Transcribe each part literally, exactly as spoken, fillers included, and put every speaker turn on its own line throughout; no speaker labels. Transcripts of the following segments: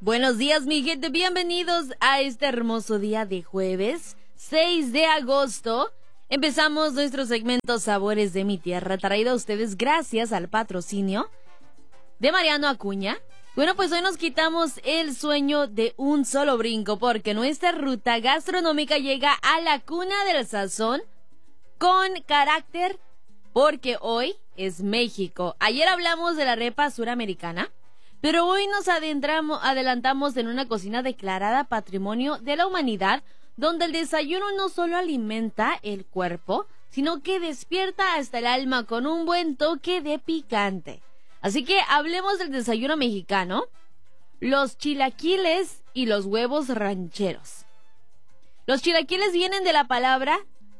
Buenos días, mi gente, bienvenidos a este hermoso día de jueves, seis de agosto. Empezamos nuestro segmento Sabores de mi Tierra, traído a ustedes gracias al patrocinio de Mariano Acuña. Bueno, pues hoy nos quitamos el sueño de un solo brinco, porque nuestra ruta gastronómica llega a la cuna del sazón con carácter, porque hoy es México. Ayer hablamos de la arepa suramericana, pero hoy nos adentramos, adelantamos en una cocina declarada Patrimonio de la Humanidad, donde el desayuno no solo alimenta el cuerpo, sino que despierta hasta el alma con un buen toque de picante. Así que hablemos del desayuno mexicano, los chilaquiles y los huevos rancheros. Los chilaquiles vienen de la palabra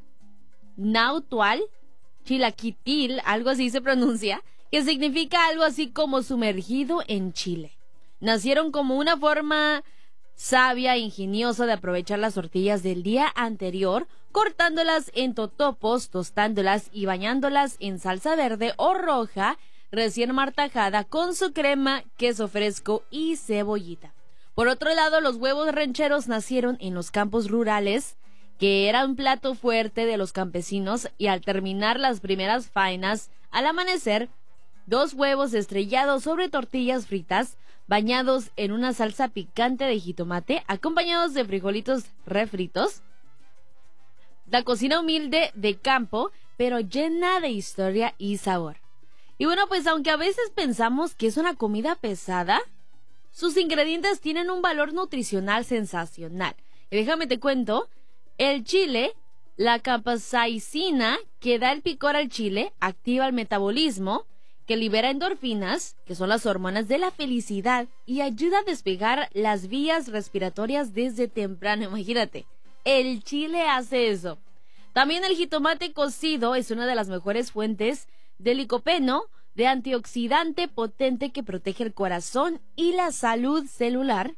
náhuatl, chilaquitil, algo así se pronuncia, que significa algo así como sumergido en chile. Nacieron como una forma sabia e ingeniosa de aprovechar las tortillas del día anterior, cortándolas en totopos, tostándolas y bañándolas en salsa verde o roja, recién martajada con su crema, queso fresco y cebollita. Por otro lado, los huevos rancheros nacieron en los campos rurales, que era un plato fuerte de los campesinos, y al terminar las primeras faenas, al amanecer, dos huevos estrellados sobre tortillas fritas, bañados en una salsa picante de jitomate, acompañados de frijolitos refritos. La cocina humilde de campo, pero llena de historia y sabor. Y bueno, pues aunque a veces pensamos que es una comida pesada, sus ingredientes tienen un valor nutricional sensacional. Y déjame te cuento, el chile, la capsaicina que da el picor al chile, activa el metabolismo, que libera endorfinas, que son las hormonas de la felicidad, y ayuda a despegar las vías respiratorias desde temprano. Imagínate, el chile hace eso. También el jitomate cocido es una de las mejores fuentes de licopeno, de antioxidante potente que protege el corazón y la salud celular.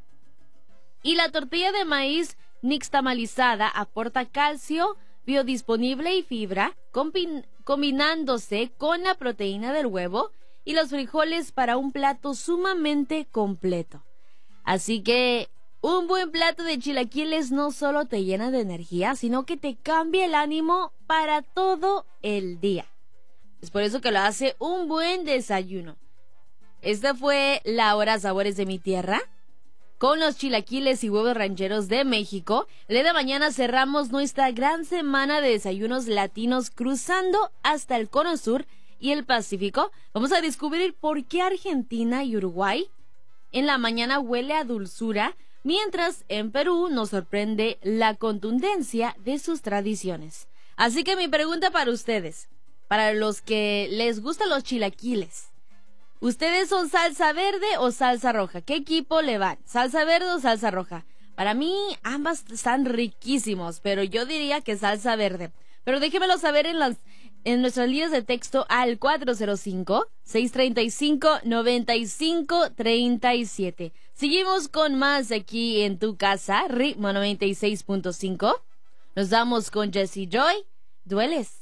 Y la tortilla de maíz nixtamalizada aporta calcio biodisponible y fibra, combin- combinándose con la proteína del huevo y los frijoles para un plato sumamente completo. Así que un buen plato de chilaquiles no solo te llena de energía, sino que te cambia el ánimo para todo el día. Es por eso que lo hace un buen desayuno. Esta fue la hora Sabores de mi Tierra, con los chilaquiles y huevos rancheros de México. El día de mañana cerramos nuestra gran semana de desayunos latinos, cruzando hasta el Cono Sur y el Pacífico. Vamos a descubrir por qué Argentina y Uruguay en la mañana huele a dulzura, mientras en Perú nos sorprende la contundencia de sus tradiciones. Así que mi pregunta para ustedes, para los que les gustan los chilaquiles, ¿ustedes son salsa verde o salsa roja? ¿Qué equipo le van? ¿Salsa verde o salsa roja? Para mí, ambas están riquísimos, pero yo diría que salsa verde. Pero déjenmelo saber en las en nuestras líneas de texto al cuatro cero cinco, seis tres cinco, nueve cinco tres siete. Seguimos con más aquí en tu casa, Ritmo noventa y seis punto cinco. Nos vamos con Jessie Joy, Dueles.